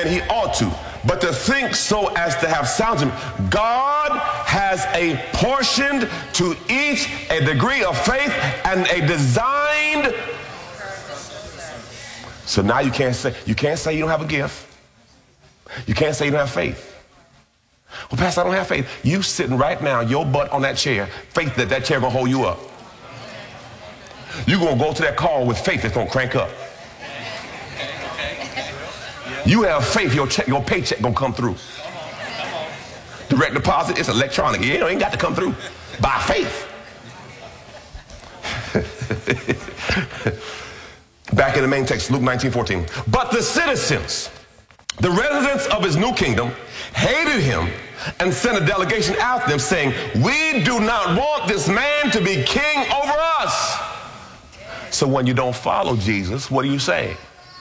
than he ought to, but to think so as to have sound him. God has apportioned to each a degree of faith and a designed. So now you can't say you don't have a gift. You can't say you don't have faith. Well, Pastor, I don't have faith. You sitting right now, your butt on that chair, faith that chair gonna hold you up. You're gonna go to that call with faith that's gonna crank up. You have faith, your paycheck gonna come through. Direct deposit, it's electronic. You ain't got to come through by faith. Back in the main text, Luke 19:14. But the citizens, the residents of his new kingdom, hated him and sent a delegation after them saying, we do not want this man to be king over us. So when you don't follow Jesus, what do you say?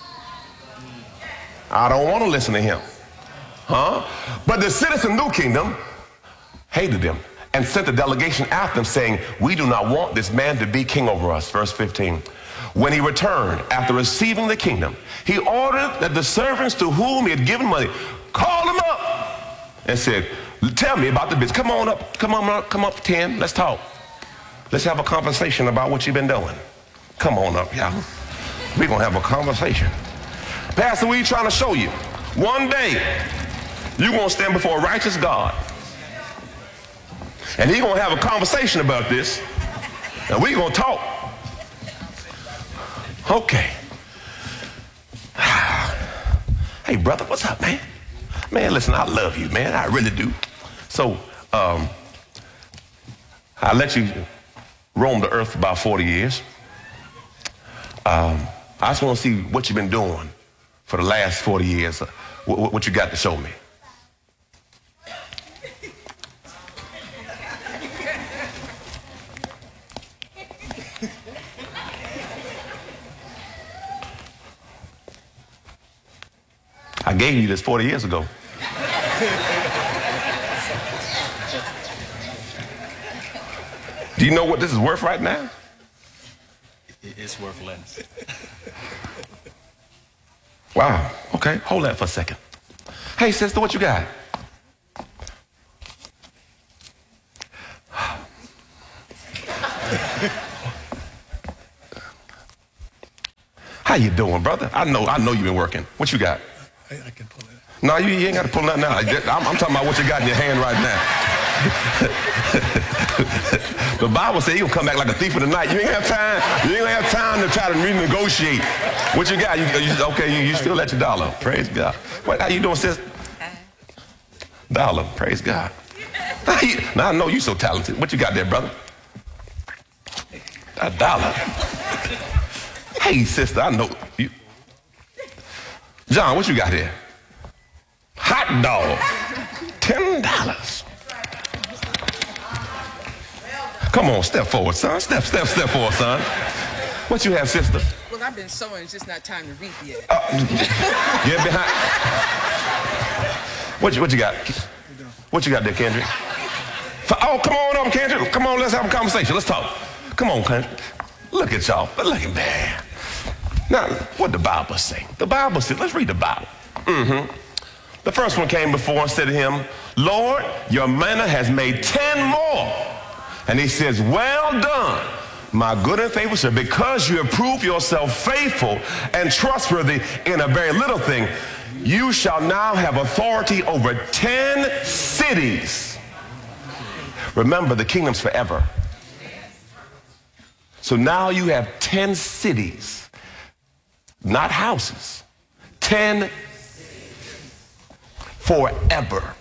I don't want to listen to him. But the citizens of the new kingdom hated him and sent a delegation after them saying, we do not want this man to be king over us. Verse 15. When he returned after receiving the kingdom, he ordered that the servants to whom he had given money called him up and said, tell me about the business. Come on up, 10. Let's talk. Let's have a conversation about what you've been doing. Come on up, y'all. We're going to have a conversation. Pastor, what are you trying to show you? One day, you're going to stand before a righteous God. And he's going to have a conversation about this. And we're going to talk. Okay. Hey, brother, what's up, man? Man, listen, I love you, man. I really do. So, I let you roam the earth for about 40 years. I just want to see what you've been doing for the last 40 years. What you got to show me. I gave you this 40 years ago. Do you know what this is worth right now? It's worth less. Wow. Okay, hold that for a second. Hey, sister, what you got? How you doing, brother? I know you've been working. What you got? I can pull it. No, you ain't got to pull nothing out. I'm talking about what you got in your hand right now. The Bible says you're going to come back like a thief in the night. You ain't have time. You ain't have time to try to renegotiate. What you got? You still at your dollar. Praise God. How you doing, sis? Dollar. Praise God. Now I know you so talented. What you got there, brother? A dollar. Hey, sister, I know you. John, what you got here? Hot dog. $10. Come on, step forward, son. Step forward, son. What you have, sister? Well, I've been sowing. It's just not time to reap yet. Get behind. What you got? What you got there, Kendrick? Oh, come on up, Kendrick. Come on, let's have a conversation. Let's talk. Come on, Kendrick. Look at y'all. Look at man. Now, what the Bible say? The Bible says, let's read the Bible. The first one came before and said to him, Lord, your manna has made 10 more. And he says, well done, my good and faithful servant, because you have proved yourself faithful and trustworthy in a very little thing, you shall now have authority over 10 cities. Remember, the kingdom's forever. So now you have 10 cities, not houses, 10 forever.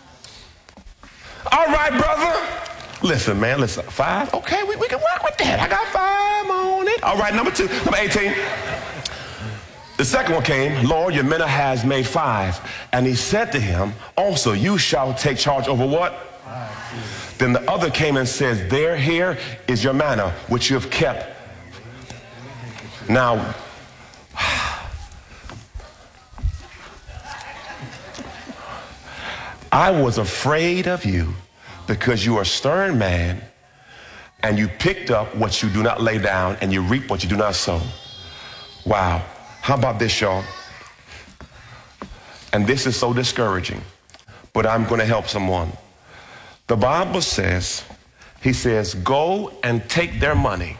All right, brother. Listen, man, listen. 5? Okay, we can work with that. I got 5 on it. All right, number 2, number 18. The second one came, Lord, your manna has made 5. And he said to him, also, you shall take charge over what? 5. Then the other came and says, here is your manna, which you have kept. Now, I was afraid of you because you are a stern man and you picked up what you do not lay down and you reap what you do not sow. Wow. How about this, y'all? And this is so discouraging, but I'm going to help someone. The Bible says, he says, go and take their money.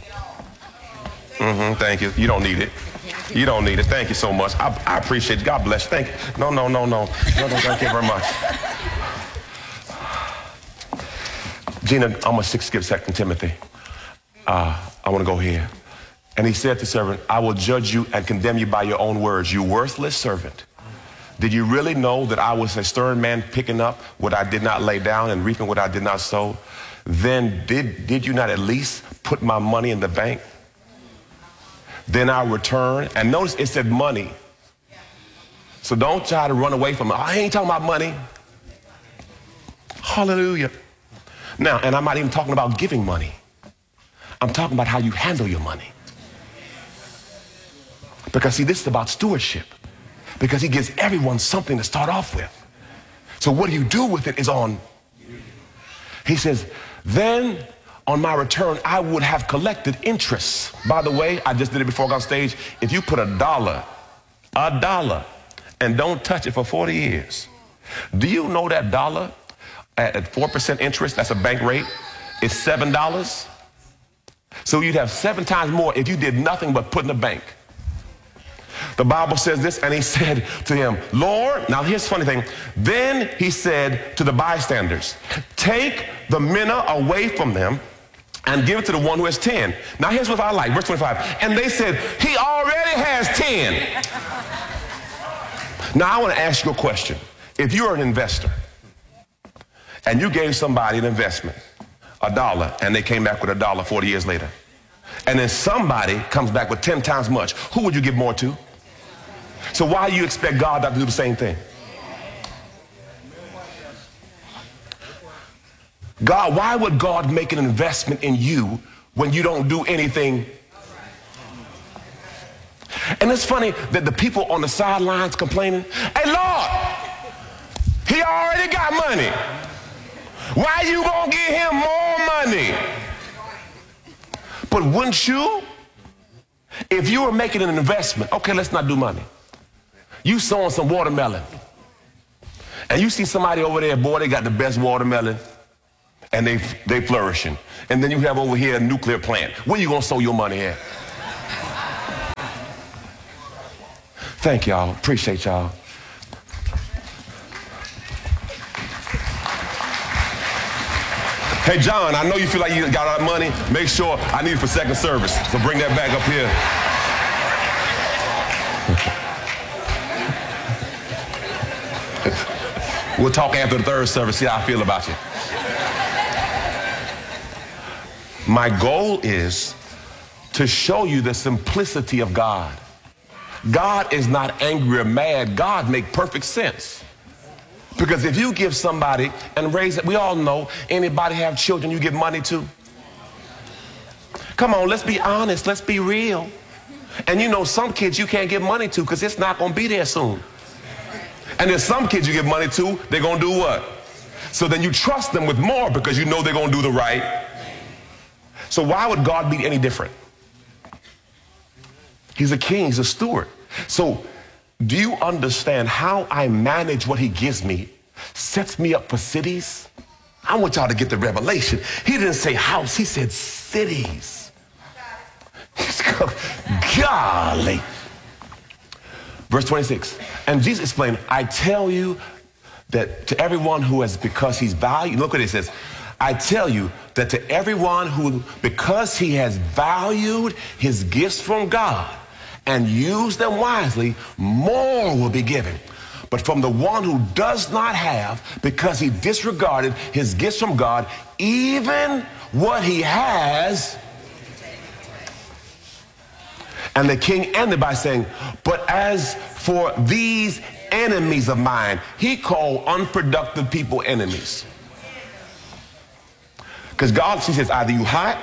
Thank you. You don't need it. You don't need it. Thank you so much. I appreciate it. God bless you. Thank you. No. No, thank you very much. Gina, I'm going to skip 2 Timothy. I want to go here. And he said to the servant, I will judge you and condemn you by your own words, you worthless servant. Did you really know that I was a stern man, picking up what I did not lay down and reaping what I did not sow? Then did you not at least put my money in the bank? Then I return. And notice it said money. So don't try to run away from it. I ain't talking about money. Hallelujah. Now, and I'm not even talking about giving money. I'm talking about how you handle your money. Because see, this is about stewardship. Because he gives everyone something to start off with. So what do you do with it is on. He says, then on my return, I would have collected interest. By the way, I just did it before I got on stage. If you put $1, and don't touch it for 40 years, do you know that dollar at 4% interest, that's a bank rate, is $7? So you'd have 7 times more if you did nothing but put in the bank. The Bible says this, and he said to him, Lord, now here's the funny thing. Then he said to the bystanders, take the mina away from them and give it to the one who has 10. Now here's what I like, verse 25. And they said, he already has 10. Now I want to ask you a question. If you're an investor and you gave somebody an investment, $1, and they came back with $1 40 years later, and then somebody comes back with 10 times much, who would you give more to? So why do you expect God not to do the same thing? God, why would God make an investment in you when you don't do anything? And it's funny that the people on the sidelines complaining, hey Lord, he already got money. Why you gonna give him more money? But wouldn't you, if you were making an investment, okay, let's not do money. You sowing some watermelon, and you see somebody over there, boy, they got the best watermelon, and they flourishing. And then you have over here a nuclear plant. Where you gonna sow your money at? Thank y'all, appreciate y'all. Hey, John, I know you feel like you got our money. Make sure I need it for second service. So bring that back up here. We'll talk after the third service, see how I feel about you. My goal is to show you the simplicity of God. God is not angry or mad. God makes perfect sense. Because if you give somebody and raise it, we all know, anybody have children you give money to? Come on, let's be honest, let's be real. And you know some kids you can't give money to because it's not going to be there soon. And there's some kids you give money to, they're going to do what? So then you trust them with more because you know they're going to do the right. So why would God be any different? He's a king, he's a steward. So do you understand how I manage what he gives me sets me up for cities? I want y'all to get the revelation. He didn't say house, he said cities. Golly. Verse 26. And Jesus explained, I tell you that to everyone who has, because he's valued, look what it says. I tell you that to everyone who, because he has valued his gifts from God and used them wisely, more will be given. But from the one who does not have, because he disregarded his gifts from God, even what he has. And the king ended by saying, but as for these enemies of mine, he called unproductive people enemies. Because God, he says, either you hot,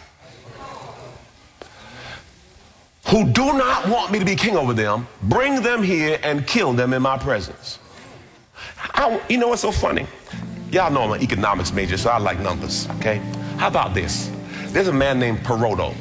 who do not want me to be king over them, bring them here and kill them in my presence. You know what's so funny? Y'all know I'm an economics major, so I like numbers, okay? How about this? There's a man named Pareto,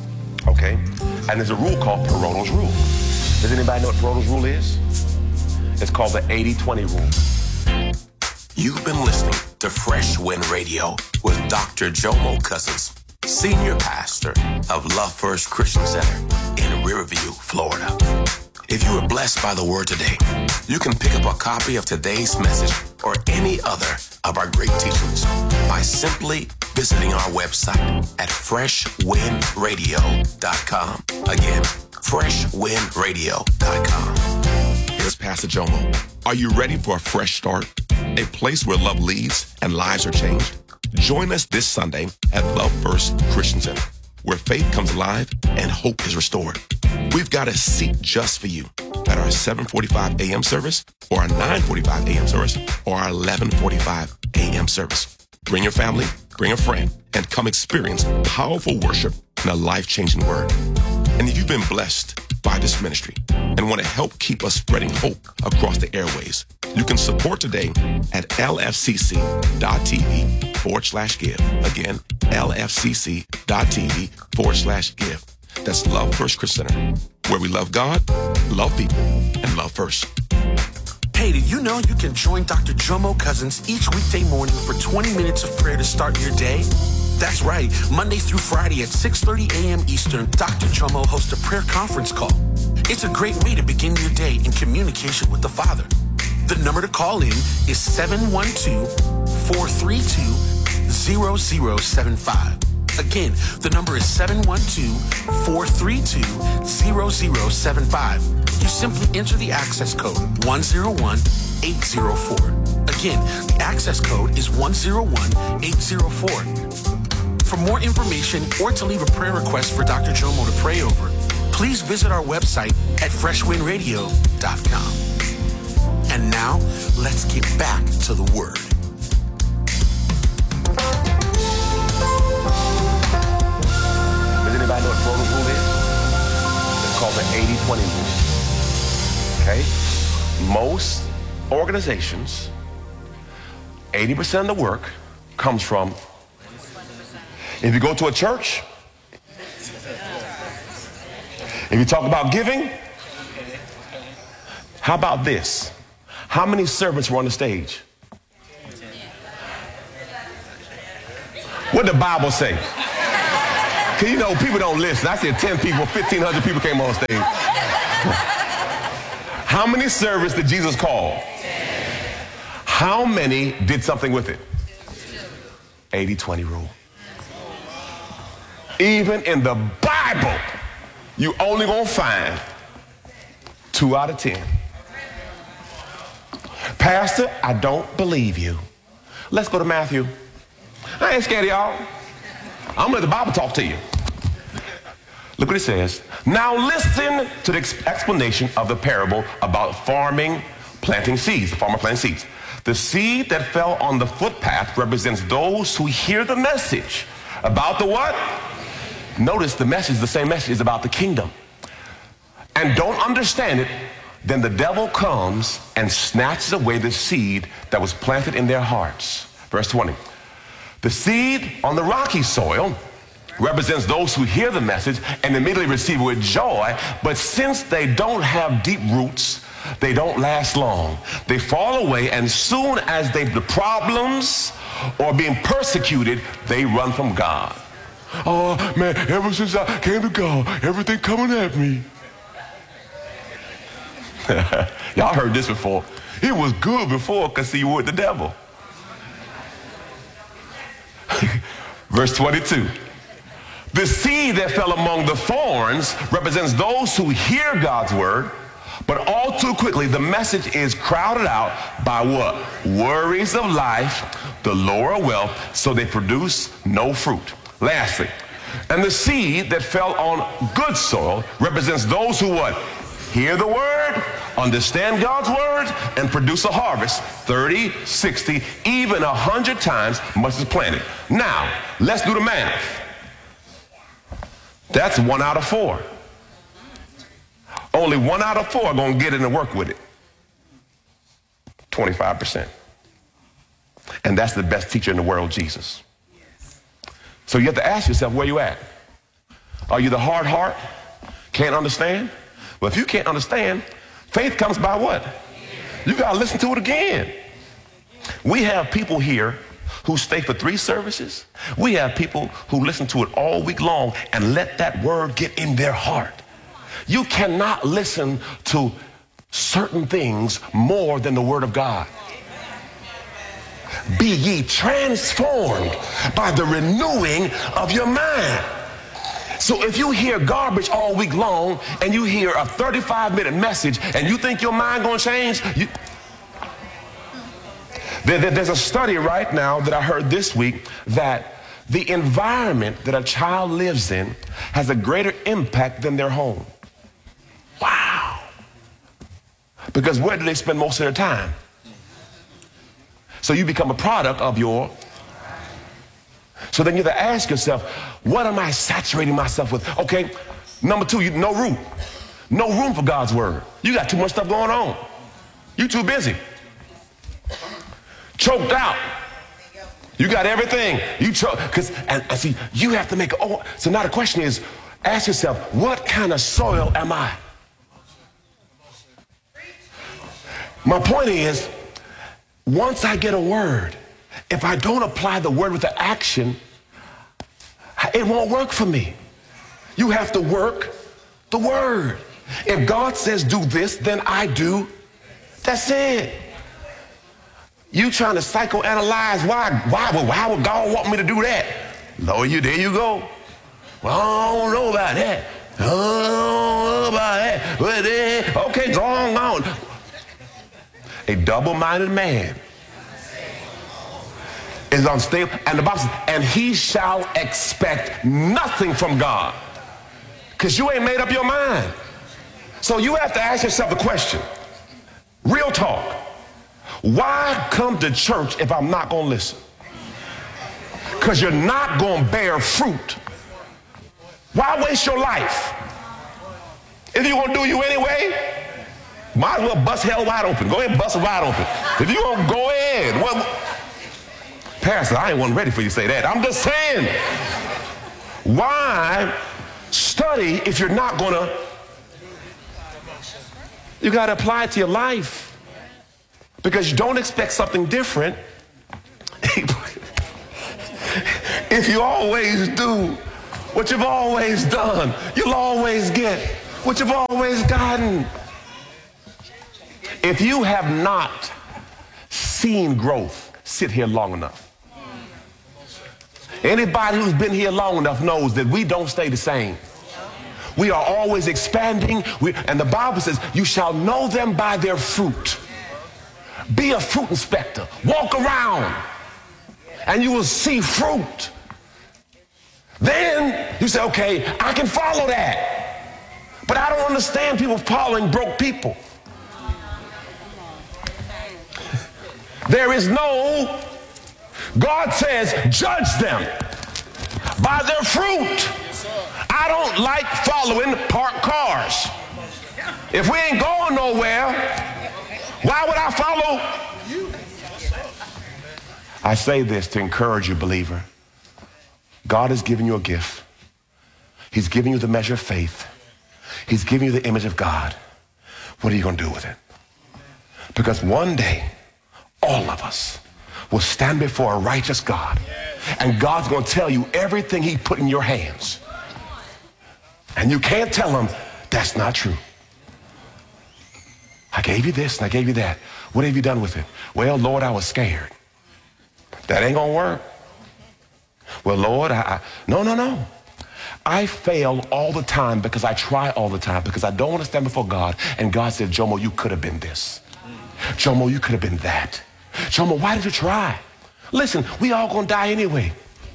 okay? And there's a rule called Pareto's rule. Does anybody know what Pareto's rule is? It's called the 80-20 rule. You've been listening to Fresh Wind Radio with Dr. Jomo Cousins, Senior Pastor of Love First Christian Center in Riverview, Florida. If you were blessed by the word today, you can pick up a copy of today's message or any other of our great teachings by simply visiting our website at freshwindradio.com. Again, freshwindradio.com. Here's Pastor Jomo. Are you ready for a fresh start? A place where love leads and lives are changed? Join us this Sunday at Love First Christian Center, where faith comes alive and hope is restored. We've got a seat just for you at our 7:45 a.m. service or our 9:45 a.m. service or our 11:45 a.m. service. Bring your family, bring a friend, and come experience powerful worship and a life-changing word. And if you've been blessed by this ministry and want to help keep us spreading hope across the airways, you can support today at lfcc.tv/give. Again, lfcc.tv/give. That's Love First Christian Center, where we love God, love people, and love first. Hey, did you know you can join Dr. Jomo Cousins each weekday morning for 20 minutes of prayer to start your day? That's right. Monday through Friday at 6:30 a.m. Eastern, Dr. Jomo hosts a prayer conference call. It's a great way to begin your day in communication with the Father. The number to call in is 712-432-0075. Again, the number is 712-432-0075. You simply enter the access code 101804. Again, the access code is 101804. For more information or to leave a prayer request for Dr. Jomo to pray over, please visit our website at freshwindradio.com. And now, let's get back to the Word. Does anybody know what golden rule is? It's called the 80-20 rule. Okay? Most organizations, 80% of the work comes from. If you go to a church, if you talk about giving, how about this? How many servants were on the stage? What did the Bible say? Because you know, people don't listen. I said 10 people, 1,500 people came on stage. How many servants did Jesus call? How many did something with it? 80-20 rule. Even in the Bible, you only gonna find 2 out of 10. Pastor, I don't believe you. Let's go to Matthew. I ain't scared of y'all. I'm gonna let the Bible talk to you. Look what it says. Now listen to the explanation of the parable about farming, planting seeds, the farmer planting seeds. The seed that fell on the footpath represents those who hear the message about the what? Notice the message, the same message is about the kingdom. And don't understand it, then the devil comes and snatches away the seed that was planted in their hearts. Verse 20. The seed on the rocky soil represents those who hear the message and immediately receive it with joy, but since they don't have deep roots, they don't last long. They fall away, and soon as the problems or being persecuted, they run from God. Oh man, ever since I came to God, everything coming at me. Y'all heard this before. It was good before because he was with the devil. Verse 22. The seed that fell among the thorns represents those who hear God's word, but all too quickly the message is crowded out by what? Worries of life, the lower wealth, so they produce no fruit. Lastly, and the seed that fell on good soil represents those who what? Hear the word, understand God's word, and produce a harvest 30, 60, even 100 times much as planted. Now, let's do the math. That's 1 out of 4. Only 1 out of 4 are going to get in and work with it. 25%. And that's the best teacher in the world, Jesus. So you have to ask yourself, where you at? Are you the hard heart? Can't understand? Well, if you can't understand, faith comes by what? You got to listen to it again. We have people here who stay for 3 services. We have people who listen to it all week long and let that word get in their heart. You cannot listen to certain things more than the word of God. Be ye transformed by the renewing of your mind. So if you hear garbage all week long and you hear a 35-minute message and you think your mind gonna change, there's a study right now that I heard this week that the environment that a child lives in has a greater impact than their home. Wow. Because where do they spend most of their time? So you become a product of your. So then you have to ask yourself, what am I saturating myself with? Okay, number 2, no room. No room for God's word. You got too much stuff going on. You too busy. Choked out. You got everything. You choke. And see, you have to make, so now the question is, ask yourself, what kind of soil am I? My point is, once I get a word, if I don't apply the word with the action, it won't work for me. You have to work the word. If God says do this, then I do. That's it. You trying to psychoanalyze why would God want me to do that? Lord, there you go. Well, I don't know about that. I don't know about that. But okay, go on. A double-minded man is unstable. And the Bible says, and he shall expect nothing from God. Because you ain't made up your mind. So you have to ask yourself the question, real talk, why come to church if I'm not going to listen? Because you're not going to bear fruit. Why waste your life? If you're going to do you anyway, might as well bust hell wide open. Go ahead and bust it wide open. If you're going to go ahead. Well, Pastor, I ain't wasn't ready for you to say that. I'm just saying, why study if you're not going to? You got to apply it to your life. Because you don't expect something different if you always do what you've always done. You'll always get what you've always gotten. If you have not seen growth, sit here long enough. Anybody who's been here long enough knows that we don't stay the same. We are always expanding. And the Bible says, you shall know them by their fruit. Be a fruit inspector. Walk around and you will see fruit. Then you say, okay, I can follow that. But I don't understand people following broke people. There is no, God says, judge them by their fruit. I don't like following parked cars. If we ain't going nowhere, why would I follow you? I say this to encourage you, believer. God has given you a gift. He's giving you the measure of faith. He's giving you the image of God. What are you going to do with it? Because one day, all of us will stand before a righteous God. And God's going to tell you everything he put in your hands. And you can't tell him, that's not true. I gave you this and I gave you that. What have you done with it? Well, Lord, I was scared. That ain't going to work. Well, Lord, no. I fail all the time because I try all the time because I don't want to stand before God. And God said, Jomo, you could have been this. Jomo, you could have been that. Jomo, why did you try? Listen, we all going to die anyway.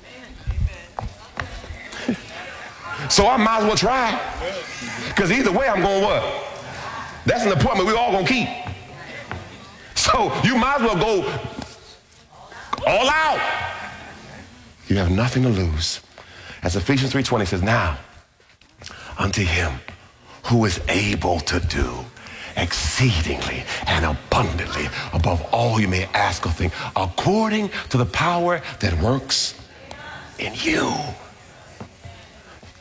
So I might as well try. Because either way, I'm going what? That's an appointment we all going to keep. So you might as well go all out. You have nothing to lose. As Ephesians 3:20 says, now unto him who is able to do exceedingly and abundantly above all you may ask or think, according to the power that works in you.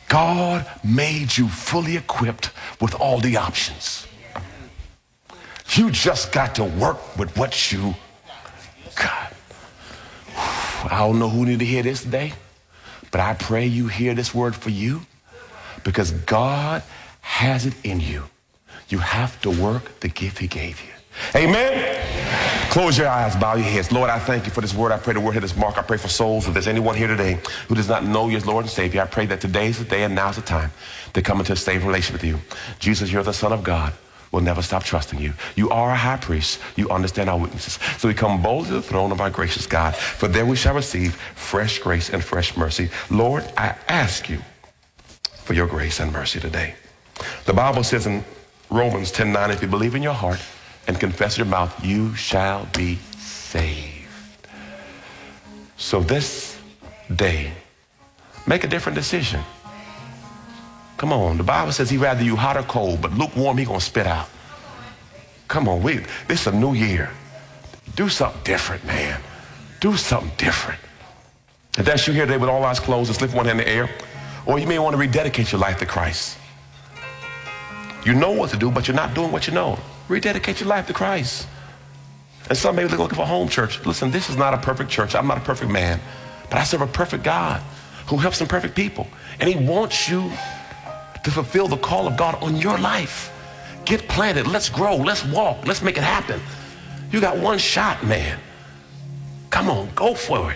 God made you fully equipped with all the options. You just got to work with what you got. I don't know who need to hear this today, but I pray you hear this word for you, because God has it in you. You have to work the gift he gave you. Amen. Close your eyes, bow your heads. Lord, I thank you for this word. I pray the word hit this mark. I pray for souls. If there's anyone here today who does not know you as Lord and Savior, I pray that today's the day and now's the time to come into a saving relationship with you. Jesus, you're the Son of God. We'll never stop trusting you. You are a high priest. You understand our weaknesses. So we come boldly to the throne of our gracious God, for there we shall receive fresh grace and fresh mercy. Lord, I ask you for your grace and mercy today. The Bible says in Romans 10:9, if you believe in your heart and confess your mouth, you shall be saved. So this day, make a different decision. Come on, the Bible says he'd rather you hot or cold, but lukewarm he gonna spit out. Come on, this is a new year. Do something different, man. Do something different. If that's you here today with all eyes closed, just lift one hand in the air. Or you may want to rededicate your life to Christ. You know what to do, but you're not doing what you know. Rededicate your life to Christ. And some may be looking for a home church. Listen, this is not a perfect church. I'm not a perfect man, but I serve a perfect God who helps imperfect people. And he wants you to fulfill the call of God on your life. Get planted. Let's grow. Let's walk. Let's make it happen. You got one shot, man. Come on, go for it.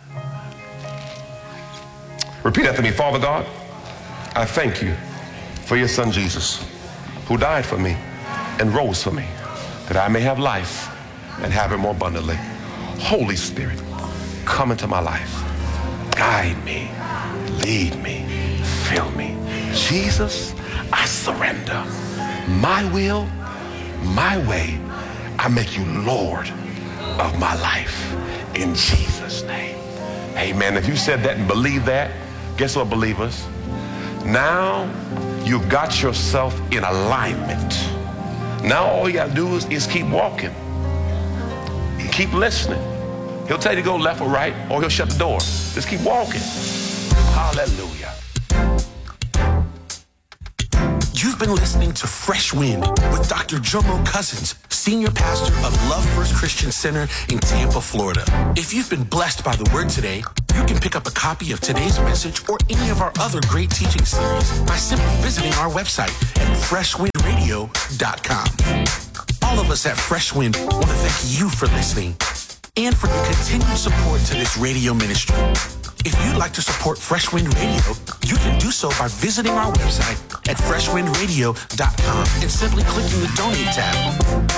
Repeat after me. Father God, I thank you for your son Jesus, who died for me and rose for me, that I may have life and have it more abundantly. Holy Spirit, come into my life. Guide me, lead me, fill me. Jesus, I surrender. My will, my way. I make you Lord of my life. In Jesus' name. Amen. If you said that and believe that, guess what, believers? Now you've got yourself in alignment. Now all you gotta do is keep walking. Keep listening. He'll tell you to go left or right, or he'll shut the door. Just keep walking. Hallelujah. You've been listening to Fresh Wind with Dr. Jomo Cousins, Senior Pastor of Love First Christian Center in Tampa, Florida. If you've been blessed by the word today, you can pick up a copy of today's message or any of our other great teaching series by simply visiting our website at freshwindradio.com. All of us at Fresh Wind want to thank you for listening and for your continued support to this radio ministry. If you'd like to support Fresh Wind Radio, you can do so by visiting our website at freshwindradio.com and simply clicking the Donate tab.